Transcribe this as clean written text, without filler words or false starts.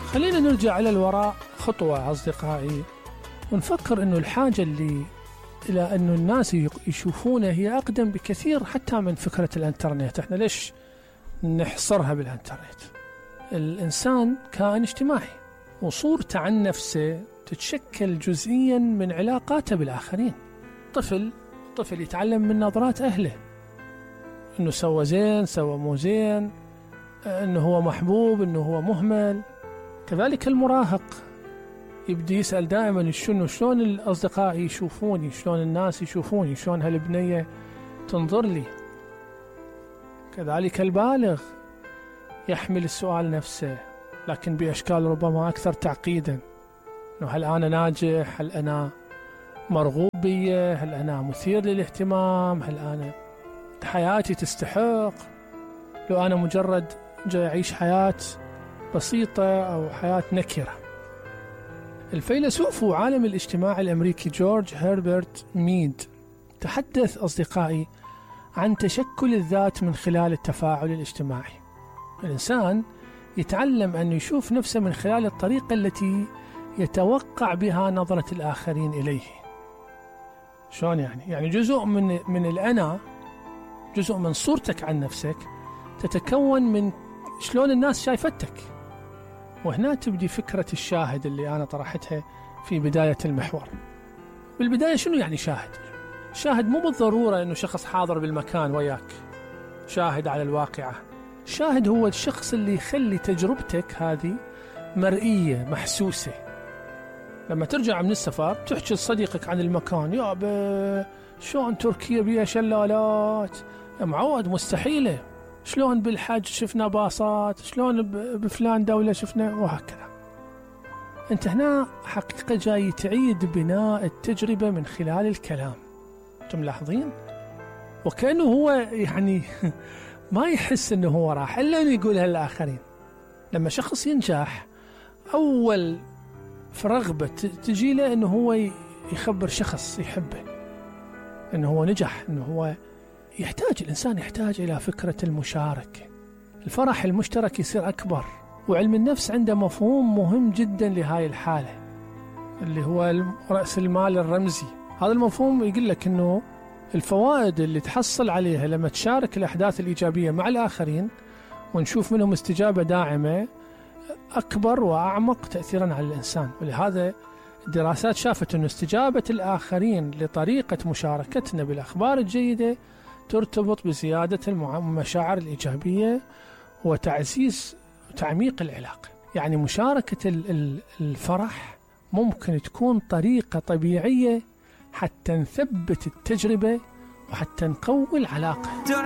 خلينا نرجع إلى الوراء خطوة أصدقائي، ونفكر أنه الحاجة إلى أنه الناس يشوفونه هي أقدم بكثير حتى من فكرة الإنترنت. إحنا ليش نحصرها بالإنترنت؟ الإنسان كائن اجتماعي، وصورته عن نفسه تتشكل جزئيا من علاقاته بالآخرين. طفل يتعلم من نظرات أهله، أنه سوى زين، سوى مو زين، أنه هو محبوب، أنه هو مهمل. كذلك المراهق يبدي يسأل دائما شلون الأصدقاء يشوفوني، شلون الناس يشوفوني، شلون هالبنية تنظر لي. كذلك البالغ يحمل السؤال نفسه، لكن بأشكال ربما أكثر تعقيدا، إنه هل أنا ناجح، هل أنا مرغوب بي، هل أنا مثير للاهتمام، هل أنا حياتي تستحق، لو أنا مجرد جاي أعيش حياة بسيطة أو حياة نكرة. الفيلسوف وعالم الاجتماع الأمريكي جورج هربرت ميد تحدث أصدقائي عن تشكل الذات من خلال التفاعل الاجتماعي. الإنسان يتعلم أن يشوف نفسه من خلال الطريقة التي يتوقع بها نظرة الآخرين إليه. شلون يعني جزء من الأنا، جزء من صورتك عن نفسك تتكون من شلون الناس شايفتك. وهنا تبدي فكرة الشاهد اللي أنا طرحتها في بداية المحور. بالبداية شنو يعني شاهد؟ شاهد مو بالضرورة أنه شخص حاضر بالمكان وياك، شاهد على الواقعة. الشاهد هو الشخص اللي يخلي تجربتك هذه مرئية محسوسة. لما ترجع من السفر تحكي لصديقك عن المكان، يا شلون تركيا بيها شلالات، معود مستحيلة، شلون بالحج شفنا باصات، شلون بفلان دولة شفنا، وهكذا. انت هنا حقيقة جاي تعيد بناء التجربة من خلال الكلام. انتم ملاحظين؟ وكأنه هو يعني ما يحس انه هو راح الا انه يقولها للآخرين. لما شخص ينجح اول رغبة تجي له انه هو يخبر شخص يحبه انه هو نجح، انه هو الإنسان يحتاج إلى فكرة المشاركة. الفرح المشترك يصير أكبر. وعلم النفس عنده مفهوم مهم جدا لهاي الحالة اللي هو رأس المال الرمزي. هذا المفهوم يقول لك أنه الفوائد اللي تحصل عليها لما تشارك الأحداث الإيجابية مع الآخرين ونشوف منهم استجابة داعمة أكبر وأعمق تأثيرا على الإنسان. ولهذا الدراسات شافت أن استجابة الآخرين لطريقة مشاركتنا بالأخبار الجيدة ترتبط بزيادة المشاعر الإيجابية وتعزيز وتعميق العلاقة. يعني مشاركة الفرح ممكن تكون طريقة طبيعية حتى نثبت التجربة وحتى نقوي العلاقة.